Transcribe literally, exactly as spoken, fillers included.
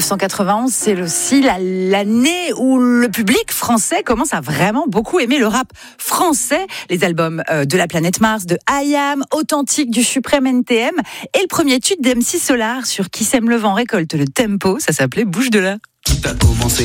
cent quatre-vingt-onze, c'est aussi la, l'année où le public français commence à vraiment beaucoup aimer le rap français. Les albums euh, de la planète Mars, de I Am, Authentique du Suprême N T M et le premier tube d'M C Solar sur Qui sème le vent récolte le tempo, ça s'appelait Bouge de là. Tout a commencé